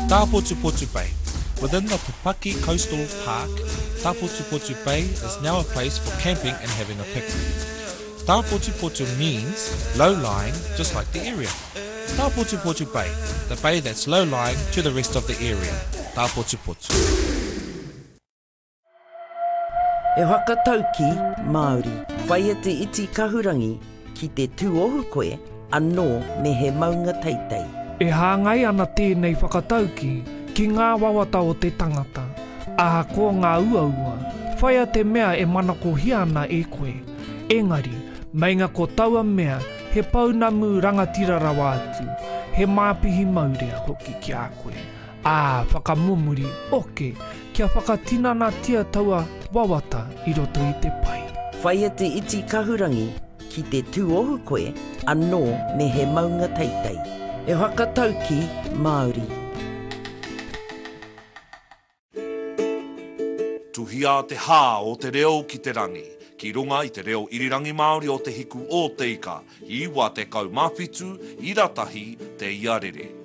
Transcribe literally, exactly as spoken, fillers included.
Tapotupotu Bay. Within the Pupaki Coastal Park, Tapotupotu Bay is now a place for camping and having a picnic. Tapotupotu means low-lying, just like the area. Tapotupotu Bay, the bay that's low-lying to the rest of the area. Tapotupotu. E whakatauki, Māori, whai te iti kahurangi ki te tūohu koe, anō me he maunga teitei. E hāngai ana tēnei whakatauki ki ngā wawata o te tangata. Aha ko ngā uaua, whaia te mea e manako hiana e koe. Engari, meinga ko taua mea, he paunamu rangatira rawa atu, he māpihi maurea hoki ki a koe. Ā, whakamumuri, oke, kia whakatinana tia taua wawata i roto i te pai. Whaia te iti kahurangi ki te tūohu koe, anō me he maunga teitei. E whakatauki, Māori. Tuhia te hā o te reo ki te rangi. Ki runga i te reo irirangi Māori o te hiku o te ika. I iwa te kaumāwhitu, i ratahi te iarere.